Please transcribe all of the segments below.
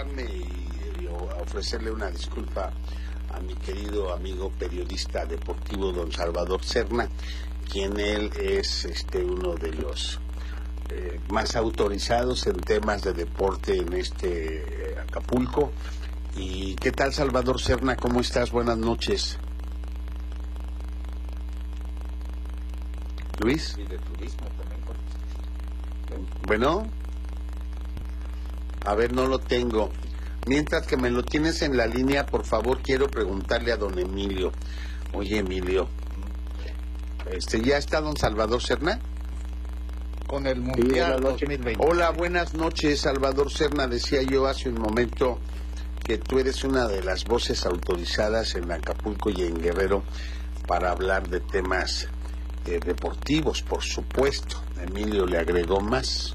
disculparme y ofrecerle una disculpa a mi querido amigo periodista deportivo don Salvador Serna, quien él es uno de los más autorizados en temas de deporte en Acapulco. ¿Y qué tal, Salvador Serna? ¿Cómo estás? Buenas noches. Luis. Y de turismo también. Bueno, a ver, no lo tengo. Mientras que me lo tienes en la línea, por favor, quiero preguntarle a don Emilio. Oye, Emilio, ¿ya está don Salvador Serna? Con el Mundial 2020. Hola, buenas noches, Salvador Serna. Decía yo hace un momento que tú eres una de las voces autorizadas en Acapulco y en Guerrero para hablar de temas deportivos, por supuesto. Emilio le agregó más.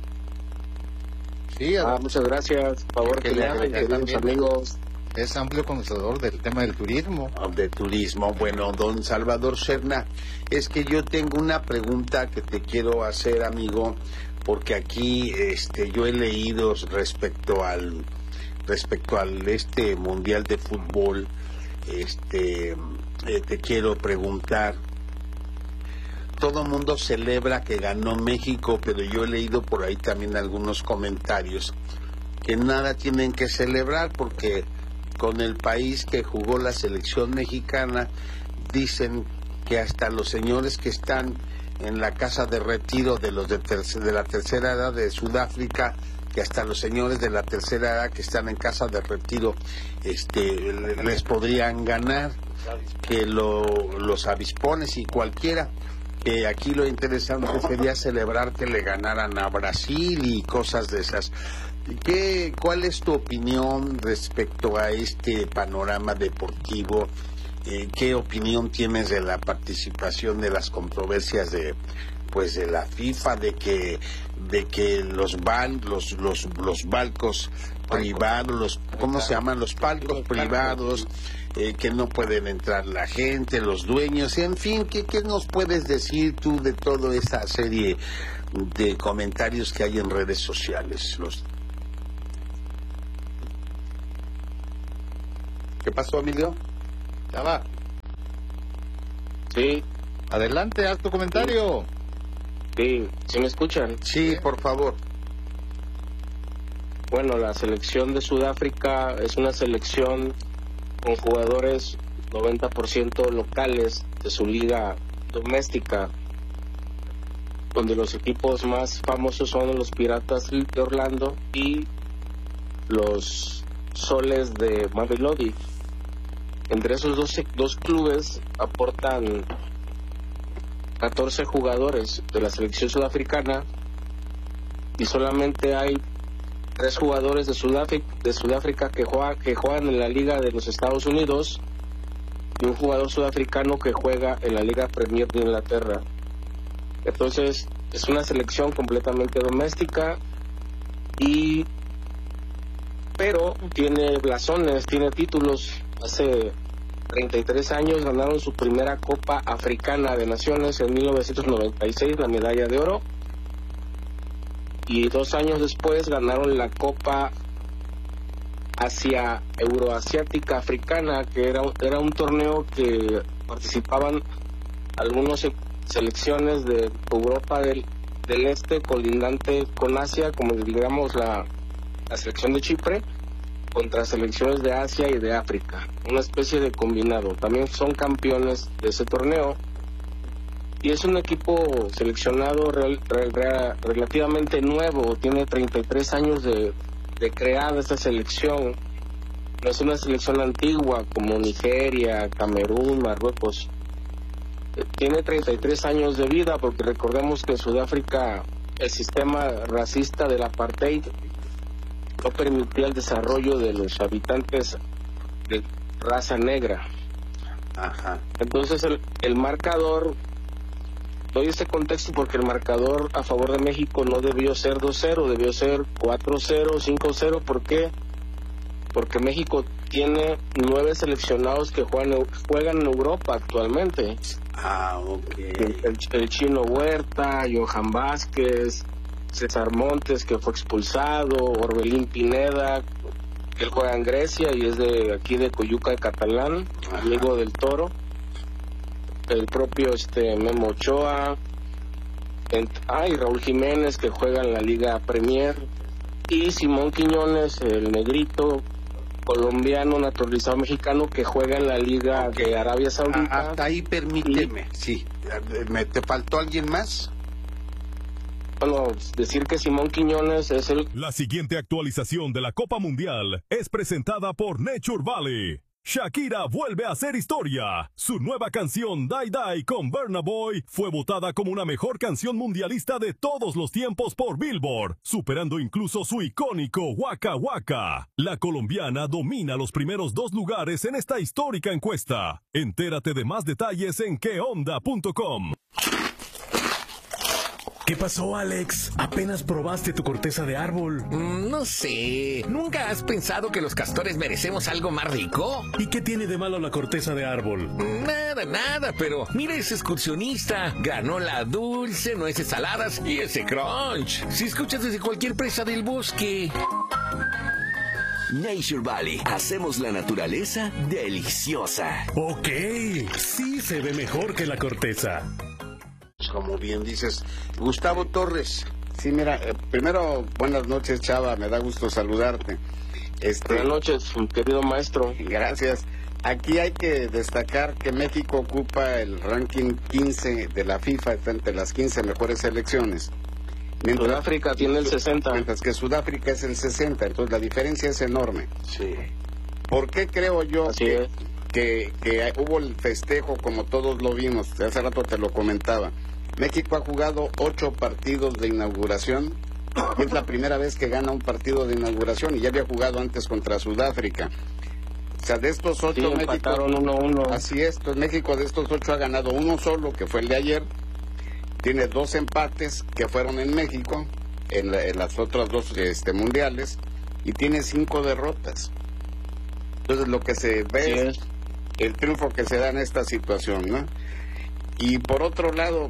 Sí, muchas gracias. Por favor, que le hagan, queridos amigos. Es amplio conocedor del tema del turismo. De turismo. Bueno, don Salvador Serna, es que yo tengo una pregunta que te quiero hacer, amigo, porque aquí yo he leído respecto al Mundial de Fútbol. Te quiero preguntar. Todo el mundo celebra que ganó México, pero yo he leído por ahí también algunos comentarios que nada tienen que celebrar porque con el país que jugó la selección mexicana dicen que hasta los señores que están en la casa de retiro de los de la tercera edad de Sudáfrica, que hasta los señores de la tercera edad que están en casa de retiro les podrían ganar, que los avispones y cualquiera. Aquí lo interesante sería celebrar que le ganaran a Brasil y cosas de esas. ¿Cuál es tu opinión respecto a este panorama deportivo? ¿Qué opinión tienes de la participación de las controversias de la FIFA, de que los palcos privados, ¿cómo se llaman? Los palcos privados, que no pueden entrar la gente, los dueños, en fin, ¿qué nos puedes decir tú de toda esa serie de comentarios que hay en redes sociales? ¿Qué pasó, Emilio? Ya va. Sí. Adelante, haz tu comentario. Sí, ¿sí me escuchan? Sí, por favor. Bueno, la selección de Sudáfrica es una selección con jugadores 90% locales de su liga doméstica, donde los equipos más famosos son los Piratas de Orlando y los Soles de Mamelodi. Entre esos dos clubes aportan 14 jugadores de la selección sudafricana y solamente hay 3 jugadores de Sudáfrica que juegan en la Liga de los Estados Unidos y un jugador sudafricano que juega en la Liga Premier de Inglaterra. Entonces es una selección completamente doméstica pero tiene blasones, tiene títulos. Hace 33 años ganaron su primera Copa Africana de Naciones en 1996, la medalla de oro. Y 2 años después ganaron la Copa Euroasiática Africana, que era un torneo que participaban algunas selecciones de Europa del Este, colindante con Asia, como digamos la selección de Chipre, contra selecciones de Asia y de África, una especie de combinado. También son campeones de ese torneo. Y es un equipo seleccionado relativamente nuevo, tiene 33 años de creada esta selección. No es una selección antigua como Nigeria, Camerún, Marruecos. Tiene 33 años de vida porque recordemos que en Sudáfrica el sistema racista del apartheid no permitía el desarrollo de los habitantes de raza negra. Ajá. Entonces el marcador, doy este contexto porque el marcador a favor de México no debió ser 2-0, debió ser 4-0, 5-0. ¿Por qué? Porque México tiene 9 seleccionados que juegan en Europa actualmente. Ah, ok. El Chino Huerta, Johan Vázquez, César Montes, que fue expulsado, Orbelín Pineda, que él juega en Grecia y es de aquí de Coyuca de Catalán, amigo del Toro, el propio Memo Ochoa, y Raúl Jiménez, que juega en la Liga Premier, y Simón Quiñones, el negrito colombiano naturalizado mexicano que juega en la Liga de Arabia Saudita. Hasta ahí permíteme, sí. ¿Te faltó alguien más? Bueno, decir que Simón Quiñones es el... La siguiente actualización de la Copa Mundial es presentada por Nature Valley. Shakira vuelve a hacer historia. Su nueva canción Die Die con Burna Boy fue votada como una mejor canción mundialista de todos los tiempos por Billboard, superando incluso su icónico Waka Waka. La colombiana domina los primeros 2 lugares en esta histórica encuesta. Entérate de más detalles en queonda.com. ¿Qué pasó, Alex? ¿Apenas probaste tu corteza de árbol? No sé. ¿Nunca has pensado que los castores merecemos algo más rico? ¿Y qué tiene de malo la corteza de árbol? Nada, pero mira ese excursionista. Granola dulce, nueces saladas y ese crunch. Si escuchas desde cualquier presa del bosque. Nature Valley. Hacemos la naturaleza deliciosa. Ok, sí se ve mejor que la corteza. Como bien dices, Gustavo Torres. Sí, mira, primero, buenas noches, Chava, me da gusto saludarte. Buenas noches, querido maestro. Gracias. Aquí hay que destacar que México ocupa el ranking 15 de la FIFA, está entre las 15 mejores selecciones. Sudáfrica tiene el 60. Mientras que Sudáfrica es el 60, entonces la diferencia es enorme. Sí. ¿Por qué creo yo Así es. que hubo el festejo como todos lo vimos? Hace rato te lo comentaba. México ha jugado 8 partidos de inauguración. Es la primera vez que gana un partido de inauguración y ya había jugado antes contra Sudáfrica. O sea, de estos 8 Sí, México... empataron 1-1. Así es, pues México de estos 8 ha ganado uno solo, que fue el de ayer. Tiene 2 empates que fueron en México, en las otras 2 mundiales, y tiene 5 derrotas. Entonces lo que se ve es el triunfo que se da en esta situación, ¿no? Y por otro lado,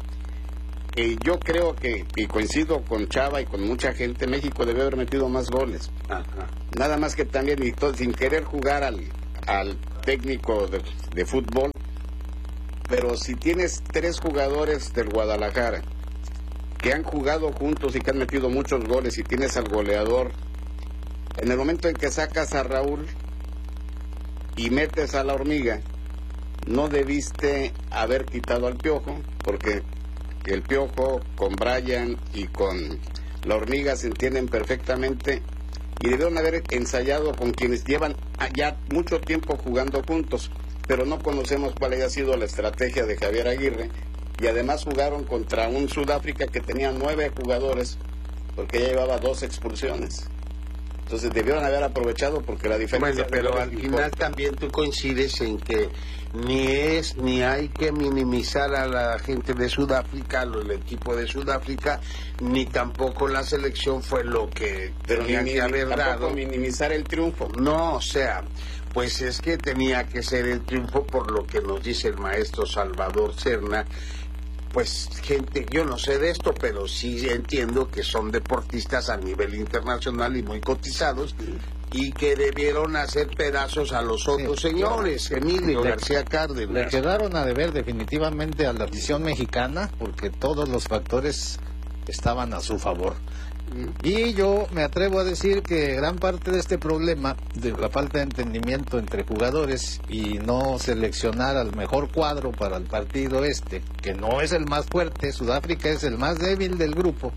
yo creo que, y coincido con Chava y con mucha gente, México debe haber metido más goles. Ajá. Nada más que también, y sin querer jugar al técnico de fútbol, pero si tienes 3 jugadores del Guadalajara que han jugado juntos y que han metido muchos goles y tienes al goleador, en el momento en que sacas a Raúl y metes a la Hormiga, no debiste haber quitado al Piojo, porque el Piojo con Brian y con la Hormiga se entienden perfectamente y debieron haber ensayado con quienes llevan ya mucho tiempo jugando juntos, pero no conocemos cuál haya sido la estrategia de Javier Aguirre, y además jugaron contra un Sudáfrica que tenía 9 jugadores porque ya llevaba 2 expulsiones. Entonces debieron haber aprovechado, porque la diferencia... Bueno, pero al final también tú coincides en que ni hay que minimizar a la gente de Sudáfrica, el equipo de Sudáfrica, ni tampoco la selección fue lo que tenía que haber dado. Minimizar el triunfo. No, o sea, pues es que tenía que ser el triunfo por lo que nos dice el maestro Salvador Serna. Pues gente, yo no sé de esto, pero sí entiendo que son deportistas a nivel internacional y muy cotizados y que debieron hacer pedazos a los otros señores, Emilio García Cárdenas. Le quedaron a deber definitivamente a la afición mexicana porque todos los factores estaban a su favor. Y yo me atrevo a decir que gran parte de este problema, de la falta de entendimiento entre jugadores y no seleccionar al mejor cuadro para el partido que no es el más fuerte, Sudáfrica es el más débil del grupo,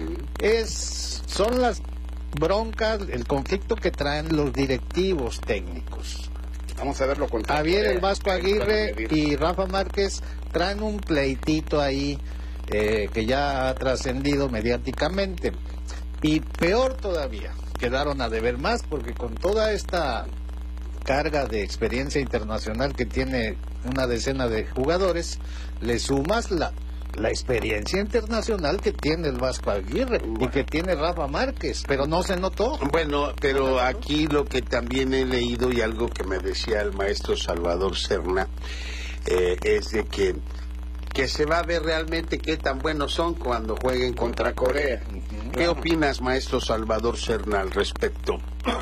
son las broncas, el conflicto que traen los directivos técnicos. Vamos a verlo con Javier el Vasco Aguirre y Rafa Márquez traen un pleitito ahí que ya ha trascendido mediáticamente. Y peor todavía, quedaron a deber más, porque con toda esta carga de experiencia internacional que tiene una decena de jugadores, le sumas la experiencia internacional que tiene el Vasco Aguirre y que tiene Rafa Márquez, pero no se notó. Bueno, pero aquí lo que también he leído y algo que me decía el maestro Salvador Serna es de que que se va a ver realmente qué tan buenos son cuando jueguen contra Corea. ¿Qué opinas, maestro Salvador Serna, al respecto?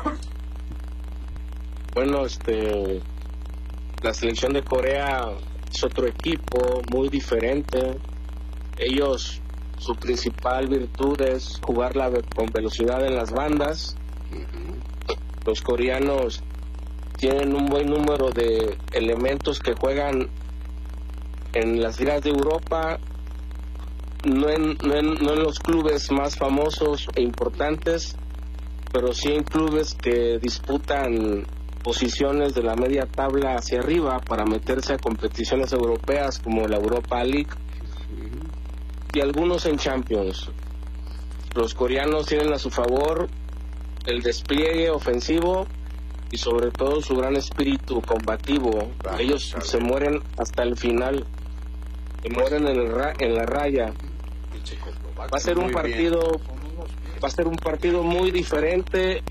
Bueno, la selección de Corea es otro equipo muy diferente. Ellos, su principal virtud es jugar con velocidad en las bandas. Los coreanos tienen un buen número de elementos que juegan en las ligas de Europa, no en los clubes más famosos e importantes, pero sí en clubes que disputan posiciones de la media tabla hacia arriba para meterse a competiciones europeas como la Europa League y algunos en Champions. Los coreanos tienen a su favor el despliegue ofensivo y sobre todo su gran espíritu combativo. Ellos se mueren hasta el final, se mueren en la raya. Va a ser un partido muy diferente,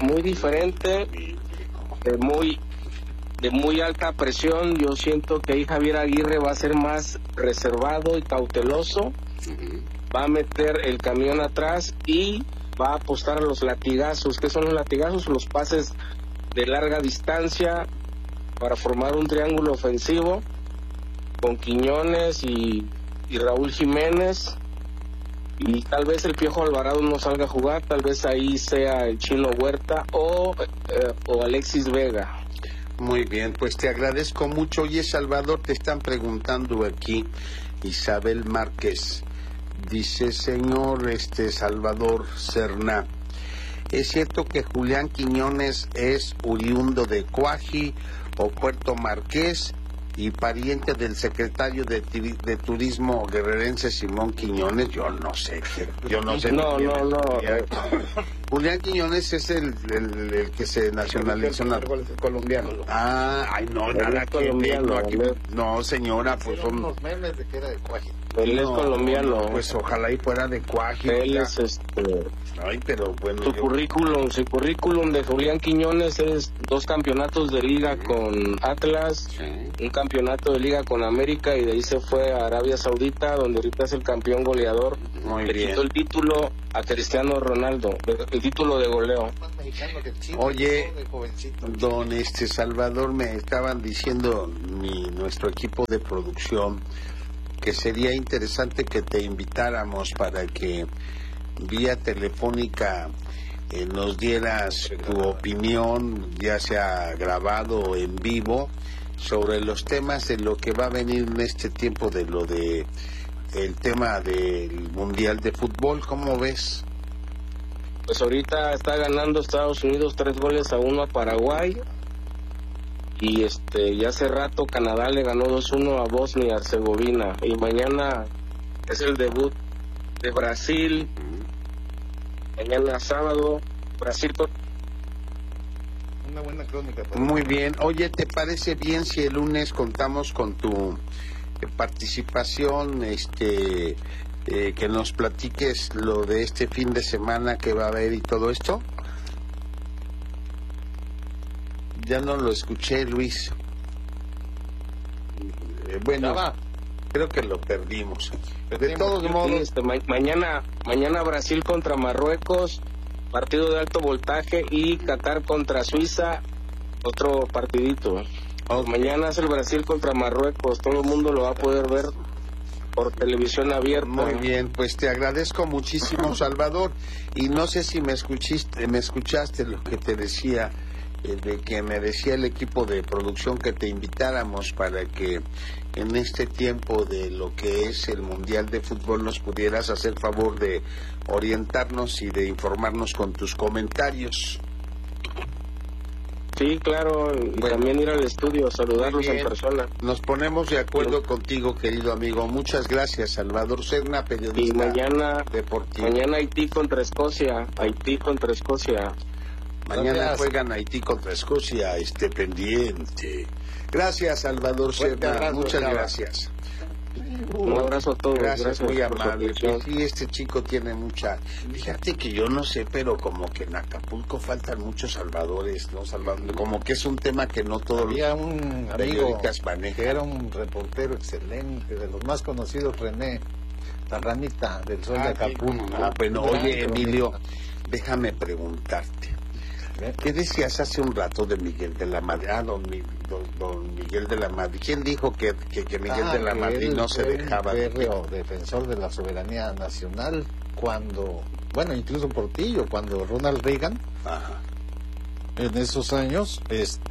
de muy alta presión. Yo siento que ahí Javier Aguirre va a ser más reservado y cauteloso, va a meter el camión atrás y va a apostar a los latigazos. ¿Qué son los latigazos? Los pases de larga distancia para formar un triángulo ofensivo con Quiñones y Raúl Jiménez, y tal vez el Piojo Alvarado no salga a jugar, tal vez ahí sea el Chino Huerta o Alexis Vega. Muy bien, pues te agradezco mucho. Oye, Salvador, te están preguntando aquí, Isabel Márquez, dice: señor Salvador Serna, ¿es cierto que Julián Quiñones es oriundo de Cuaji o Puerto Marqués y pariente del secretario de Turismo guerrerense Simón Quiñones? Yo no sé. No. Julián Quiñones es el que se nacionalizó. Colombiano. Nada que ver. No, señora, pues son unos memes de que era de Cuaji. Él es colombiano. Pues ojalá y fuera de Cuaji. Él es pero bueno. Su currículum de Julián Quiñones es 2 campeonatos de liga con Atlas, un campeonato de liga con América, y de ahí se fue a Arabia Saudita, donde ahorita es el campeón goleador. Muy bien. Quitó el título a Cristiano Ronaldo, el título de goleo. Oye, don Salvador, me estaban diciendo nuestro equipo de producción que sería interesante que te invitáramos para que vía telefónica nos dieras tu opinión, ya sea grabado o en vivo, sobre los temas de lo que va a venir en este tiempo, el tema del Mundial de Fútbol. ¿Cómo ves? Pues ahorita está ganando Estados Unidos 3-1 a Paraguay, y ya hace rato Canadá le ganó 2-1 a Bosnia y Herzegovina, y mañana es el debut de Brasil. Mañana sábado, Brasil. Una buena crónica. Muy bien. Oye, ¿te parece bien si el lunes contamos con tu participación, que nos platiques lo de este fin de semana que va a haber y todo esto? Ya no lo escuché, Luis. Bueno, creo que lo perdimos. De todos modos, mañana Brasil contra Marruecos, partido de alto voltaje, y Qatar contra Suiza, otro partidito. Mañana es el Brasil contra Marruecos, todo el mundo lo va a poder ver por televisión abierta. Muy bien, pues te agradezco muchísimo, Salvador, y no sé si me escuchaste lo que te decía, de que me decía el equipo de producción que te invitáramos para que en este tiempo de lo que es el Mundial de Fútbol nos pudieras hacer favor de orientarnos y de informarnos con tus comentarios. Sí, claro, y también ir al estudio, saludarlos en persona. Nos ponemos de acuerdo contigo, querido amigo. Muchas gracias, Salvador Serna, periodista. Y mañana deportivo. Mañana Haití contra Escocia. Mañana juegan Haití contra Escocia, pendiente. Gracias, Salvador Serna. Muchas gracias. Un abrazo a todos. Gracias, muy por su amable. atención. Pues sí, este chico tiene mucha... Fíjate que yo no sé, pero como que en Acapulco faltan muchos salvadores, ¿no? Como que es un tema que no todos Había un amigo periodistas manejan. que era un reportero excelente, de los más conocidos, René, la ranita del Sol de Acapulco. Bueno, Un gran oye, Emilio, cronista. déjame preguntarte. ¿Qué decías hace un rato de Miguel de la Madrid? Don Miguel de la Madrid. ¿Quién dijo que Miguel de la que Madrid él no se fue dejaba? un férreo defensor de la soberanía nacional cuando, bueno, incluso Portillo, cuando Ronald Reagan, Ajá. en esos años,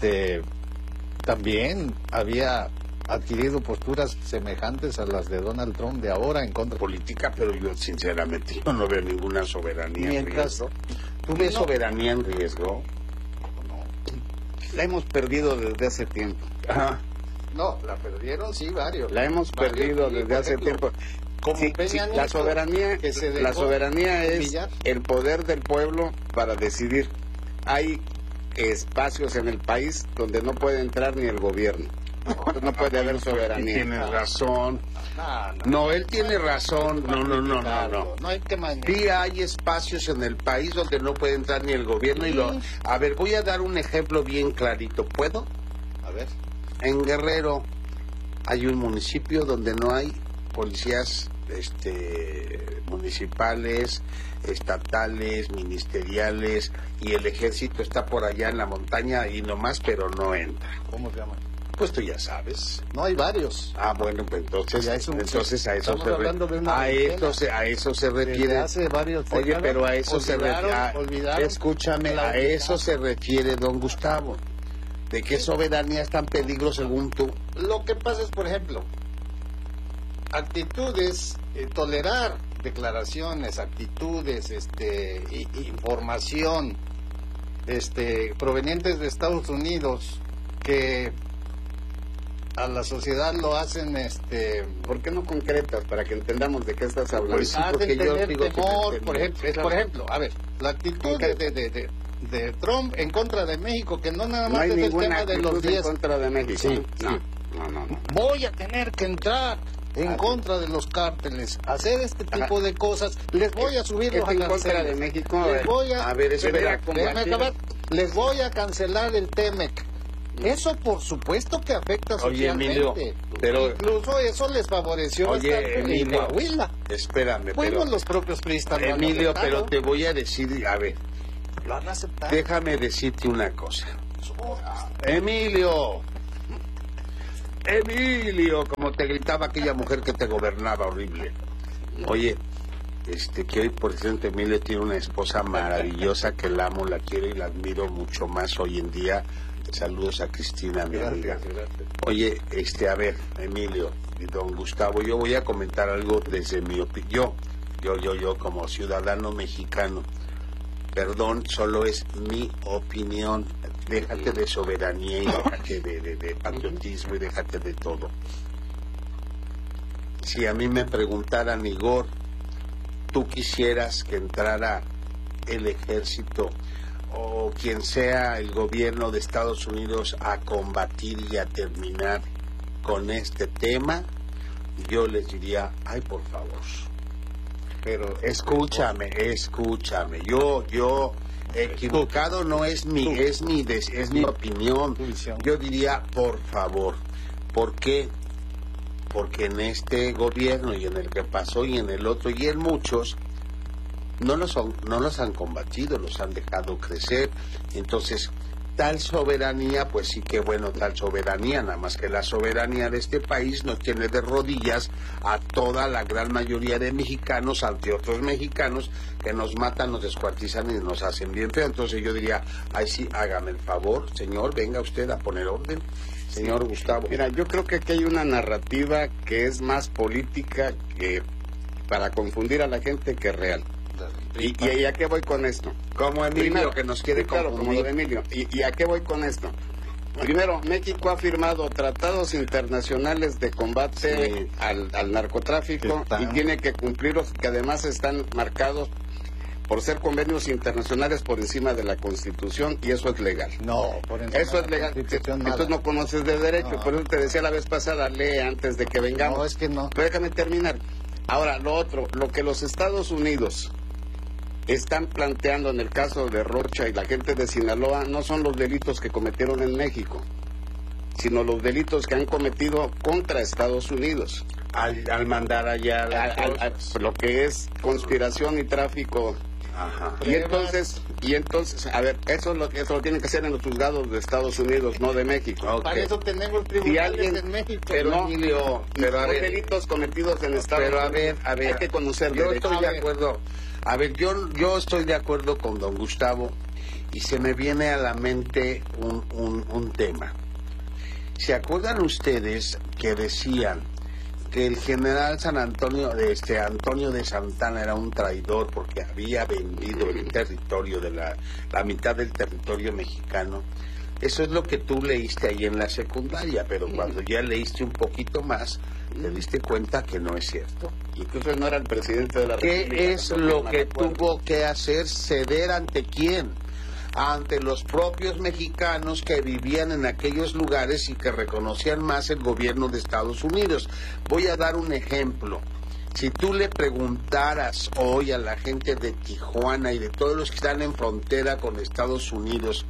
también había adquirido posturas semejantes a las de Donald Trump de ahora en contra Política, pero yo sinceramente yo no veo ninguna soberanía Mientras- en riesgo. ¿Tú ves soberanía en riesgo? La hemos perdido desde hace tiempo. Ajá. No, la perdieron, sí, varios. La hemos Varios, perdido sí, desde por hace ejemplo, tiempo. como Sí, Peña sí, Nieto, la soberanía, que se la dejó soberanía es humillar. el poder del pueblo para decidir. Hay espacios en el país donde no puede entrar ni el gobierno. No puede haber soberanía. Tienes razón. No, no, No, él tiene razón. No. no hay que Sí hay espacios en el país donde no puede entrar ni el gobierno y lo... A ver, voy a dar un ejemplo bien clarito. ¿Puedo? A ver. En Guerrero hay un municipio donde no hay policías municipales, estatales, ministeriales, y el ejército está por allá en la montaña y nomás, pero no entra. ¿Cómo se llama? Pues tú ya sabes. No, hay varios. Ah, bueno, pues entonces, Ya es un- a eso estamos se hablando de una a eso se Desde refiere. hace varios Oye, décadas, pero a eso se refiere. olvidaron Escúchame, la a eso unidad. se refiere don Gustavo. ¿De qué soberanía está en peligro según tú? Lo que pasa es, por ejemplo, actitudes, tolerar declaraciones, actitudes, información, provenientes de Estados Unidos que a la sociedad lo hacen, ¿Por qué no concretas para que entendamos de qué estás hablando? Pues sí, hacen porque yo tener digo que temor, me por ejemplo, a ver, la actitud de Trump en contra de México, que no nada No más hay es el ninguna tema de los actitud en 10. contra de México. Sí, no, sí. no. Voy a tener que entrar en contra de los cárteles, hacer este tipo de cosas, les voy a subir los ¿Es en contra aranceles, de México? les voy a, A ver, espera, déjame acabar, les voy a cancelar el TEMEC. Eso por supuesto que afecta Oye, socialmente. Emilio, pero... Incluso eso les favoreció Oye, bastante en Emilio, Coahuila. Espérame, Bueno, pero... los propios priistas lo han Emilio, aceptado. pero te voy a decir, a ver, Lo han aceptado. déjame decirte una cosa. Emilio, como te gritaba aquella mujer que te gobernaba horrible. Oye, que hoy por cierto Emilio tiene una esposa maravillosa que la amo, la quiero y la admiro mucho más hoy en día. Saludos a Cristina, mi amiga. Oye, a ver, Emilio y don Gustavo, yo voy a comentar algo desde mi opinión. Yo como ciudadano mexicano. Perdón, solo es mi opinión. Déjate de soberanía y déjate de patriotismo y déjate de todo. Si a mí me preguntaran, Igor, ¿tú quisieras que entrara el ejército o quien sea el gobierno de Estados Unidos a combatir y a terminar con este tema? Yo les diría, ay, por favor. Pero escúchame. Yo equivocado no es es mi opinión. Yo diría, por favor. ¿Por qué? Porque en este gobierno y en el que pasó y en el otro y en muchos no los han combatido, los han dejado crecer. Entonces, tal soberanía, pues sí que bueno, tal soberanía, nada más que la soberanía de este país nos tiene de rodillas a toda la gran mayoría de mexicanos ante otros mexicanos que nos matan, nos descuartizan y nos hacen bien feo. Entonces yo diría, ay sí, hágame el favor, señor, venga usted a poner orden. Señor Gustavo. Mira, yo creo que aquí hay una narrativa que es más política que para confundir a la gente que real. ¿Y a qué voy con esto? Como Emilio, Primero, que nos quiere claro, como confundir. lo de Emilio. ¿Y a qué voy con esto? Primero, México ha firmado tratados internacionales de combate al narcotráfico y tiene que cumplirlos, que además están marcados por ser convenios internacionales por encima de la Constitución, y eso es legal. No, por encima eso es de la legal. Constitución, nada. Entonces no conoces de derecho, No. por eso te decía la vez pasada, lee antes de que vengamos. No, es que no. Pero déjame terminar. Ahora, lo otro, lo que los Estados Unidos están planteando en el caso de Rocha y la gente de Sinaloa no son los delitos que cometieron en México, sino los delitos que han cometido contra Estados Unidos. Al mandar allá las cosas. Lo que es conspiración y tráfico. Ajá. Y entonces, a ver, eso lo tienen que hacer en los juzgados de Estados Unidos, no de México. Ok. Para eso tenemos Si tribunales alguien, en México. Pero, no, Emilio, pero a son ver, delitos cometidos en Estados pero Unidos. a ver, hay que conocer yo derecho. estoy de acuerdo. A ver, yo estoy de acuerdo con don Gustavo y se me viene a la mente un tema. ¿Se acuerdan ustedes que decían que el general Antonio de Santana era un traidor porque había vendido el territorio de la mitad del territorio mexicano? Eso es lo que tú leíste ahí en la secundaria, pero cuando ya leíste un poquito más, te diste cuenta que no es cierto. Incluso no era el presidente de la República. ¿Qué es lo que tuvo? tuvo que hacer? ¿Ceder ante quién? Ante los propios mexicanos que vivían en aquellos lugares y que reconocían más el gobierno de Estados Unidos. Voy a dar un ejemplo. Si tú le preguntaras hoy a la gente de Tijuana y de todos los que están en frontera con Estados Unidos,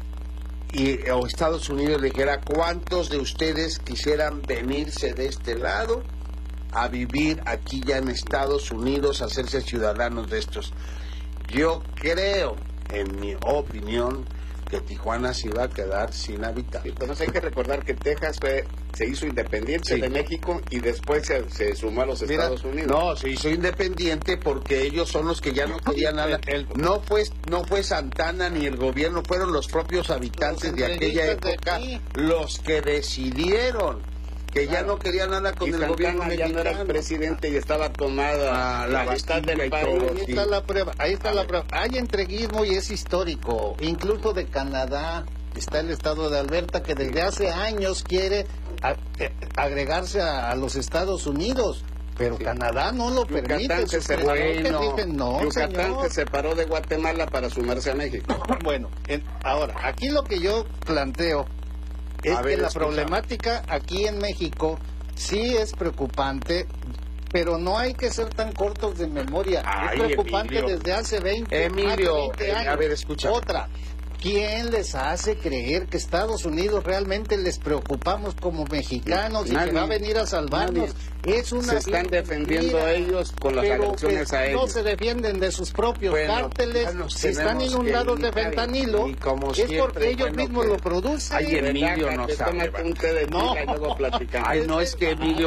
o Estados Unidos le dijera cuántos de ustedes quisieran venirse de este lado a vivir aquí ya en Estados Unidos, a hacerse ciudadanos de estos, yo creo, en mi opinión, que Tijuana se iba a quedar sin habitar. Entonces hay que recordar que Texas se hizo independiente Sí. de México y después se sumó a los Mira, Estados Unidos. No, se hizo independiente porque ellos son los que ya no querían nada. No fue Santana ni el gobierno, fueron los propios habitantes de aquella época los que decidieron que ya no querían nada con y el Santana gobierno ya mexicano. no era el presidente y estaba tomada La mitad Bastilla del y país. todo. Ahí está la prueba, ahí está la prueba. Hay entreguismo y es histórico. Incluso de Canadá está el estado de Alberta que desde hace años quiere agregarse a los Estados Unidos. Pero Canadá no lo permite. Yucatán se Sus separó, presidentes dicen, no, Yucatán señor. se separó de Guatemala para sumarse a México. Bueno, ahora, aquí lo que yo planteo es A ver, que la escucha. problemática aquí en México sí es preocupante, pero no hay que ser tan cortos de memoria. Ay, es preocupante Emilio. desde hace 20, Emilio, más de 20 años. a ver, escucha. Otra, ¿quién les hace creer que Estados Unidos realmente les preocupamos como mexicanos y Nadie. que va a venir a salvarnos? Es una Se están vil defendiendo mentira. ellos con las Pero agresiones que a no ellos. se defienden de sus propios Bueno, cárteles, ya nos si están tenemos inundados que de ir, fentanilo, y como es siempre, porque ellos bueno, mismos que- lo producen. Ay, Emilio no Relájate, sabe. tómate un té de No. tila y luego platicamos. Ay, no, es que Emilio